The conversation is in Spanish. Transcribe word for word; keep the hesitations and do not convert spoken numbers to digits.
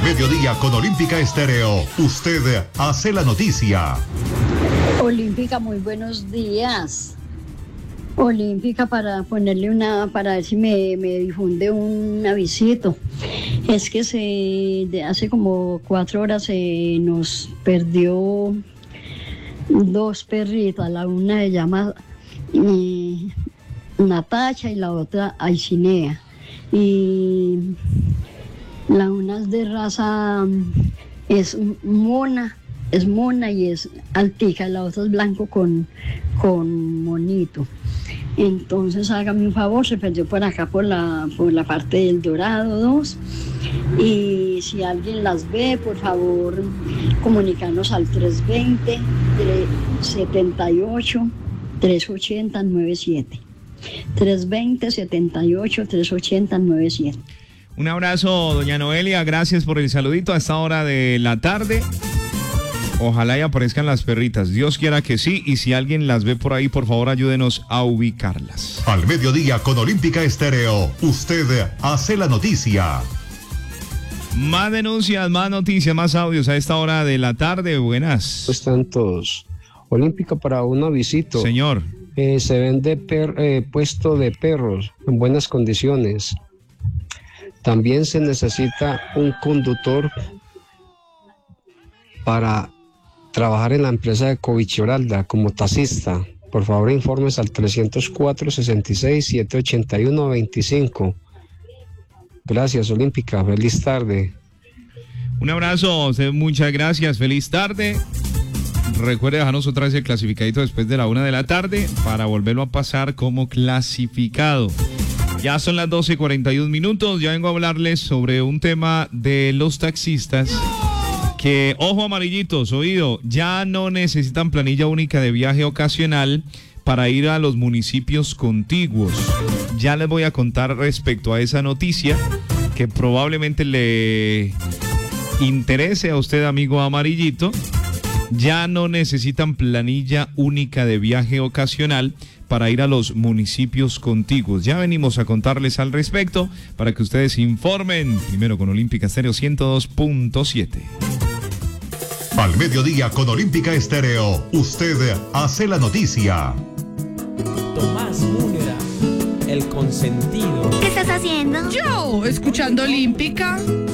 mediodía con Olímpica Estéreo, usted hace la noticia. Olímpica, muy buenos días. Olímpica, para ponerle una, para ver si me, me difunde un avisito. Es que se, de hace como cuatro horas se nos perdió dos perritas. La una se llama eh, Natacha y la otra Aicinea. Y la una es de raza, es mona, es mona y es altica, la otra es blanco con, con monito. Entonces hágame un favor, se perdió por acá por la, por la parte del Dorado dos, y si alguien las ve, por favor comunicarnos al tres dos cero, siete ocho, tres ocho cero, nueve siete. tres dos cero, siete ocho, tres ocho cero, nueve siete. Un abrazo, doña Noelia, gracias por el saludito a esta hora de la tarde. Ojalá y aparezcan las perritas, Dios quiera que sí, y si alguien las ve por ahí, por favor ayúdenos a ubicarlas. Al mediodía con Olímpica Estéreo, usted hace la noticia. Más denuncias, más noticias, más audios a esta hora de la tarde. Buenas. ¿Cómo están todos? Olímpica, para un avisito. Señor. Eh, se vende per, eh, puesto de perros en buenas condiciones. También se necesita un conductor para trabajar en la empresa de Covichoralda como taxista. Por favor, informes al trescientos cuatro, sesenta y seis, setecientos ochenta y uno, veinticinco. Gracias, Olímpica. Feliz tarde. Un abrazo, muchas gracias. Feliz tarde. Recuerde dejarnos otra vez el clasificadito después de la una de la tarde para volverlo a pasar como clasificado. Ya son las doce y cuarenta y un minutos. Ya vengo a hablarles sobre un tema de los taxistas. Que, ojo amarillitos, oído, ya no necesitan planilla única de viaje ocasional para ir a los municipios contiguos. Ya les voy a contar respecto a esa noticia que probablemente le interese a usted, amigo amarillito. Ya no necesitan planilla única de viaje ocasional para ir a los municipios contiguos. Ya venimos a contarles al respecto para que ustedes se informen. Primero con Olímpica Estéreo ciento dos punto siete. Al mediodía con Olímpica Estéreo, usted hace la noticia. Tomás Múnera, el consentido. ¿Qué estás haciendo? Yo, escuchando Olímpica.